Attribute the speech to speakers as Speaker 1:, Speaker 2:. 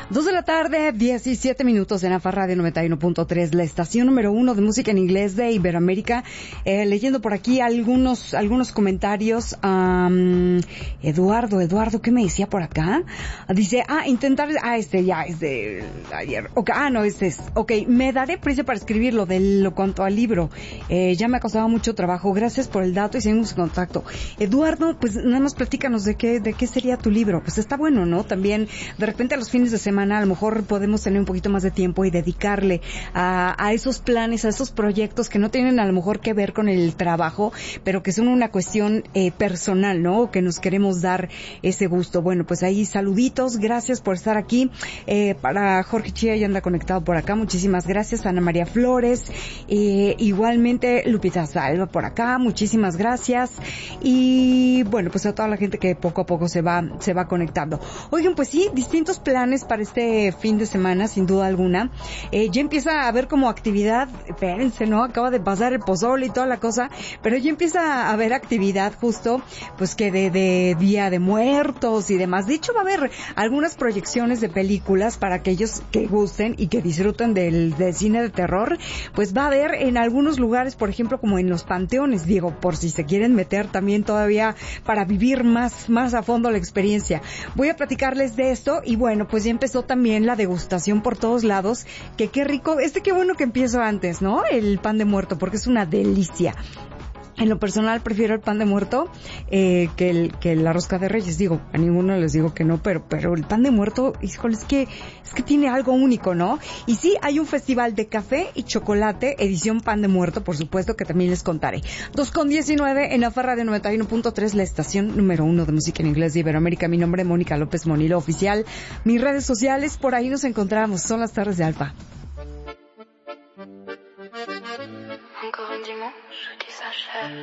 Speaker 1: 2 de la tarde, 17 minutos en AFA Radio 91.3, la estación número 1 de música en inglés de Iberoamérica. Leyendo por aquí algunos comentarios. Eduardo, ¿qué me decía por acá? Dice, intentar, es de ayer. Okay, no, este es. Ok, me daré prisa para escribir lo cuanto al libro. Ya me ha costado mucho trabajo. Gracias por el dato y seguimos en contacto. Eduardo, pues nada más platícanos de qué sería tu libro. Pues está bueno, ¿no? También, de repente a los fines de semana a lo mejor podemos tener un poquito más de tiempo y dedicarle a esos planes, a esos proyectos que no tienen a lo mejor que ver con el trabajo, pero que son una cuestión personal, ¿no? Que nos queremos dar ese gusto. Bueno, pues ahí saluditos, gracias por estar aquí. Para Jorge Chía, ya anda conectado por acá, muchísimas gracias. Ana María Flores, igualmente Lupita Salva por acá, muchísimas gracias. Y bueno, pues a toda la gente que poco a poco se va conectando. Oigan, pues sí, distintos planes para este fin de semana, sin duda alguna. Ya empieza a haber como actividad, espérense, ¿no? Acaba de pasar el pozole y toda la cosa, pero ya empieza a haber actividad justo, pues que de Día de Muertos y demás. De hecho, va a haber algunas proyecciones de películas para aquellos que gusten y que disfruten del cine de terror. Pues va a haber en algunos lugares, por ejemplo, como en los panteones, digo, por si se quieren meter también todavía para vivir más a fondo la experiencia. Voy a platicarles de esto y bueno, pues ya empezó también la degustación por todos lados, que qué rico, qué bueno que empiezo antes, ¿no? El pan de muerto, porque es una delicia. En lo personal prefiero el pan de muerto que la rosca de reyes. Digo, a ninguno les digo que no, pero el pan de muerto, híjole, es que tiene algo único, ¿no? Y sí, hay un festival de café y chocolate, edición pan de muerto, por supuesto, que también les contaré. 2:19 en AFA Radio 91.3, la estación número 1 de música en inglés de Iberoamérica. Mi nombre es Mónica López Monilo Oficial. Mis redes sociales, por ahí nos encontramos. Son las tardes de Alfa.
Speaker 2: Encore un dimanche, tout s'achève.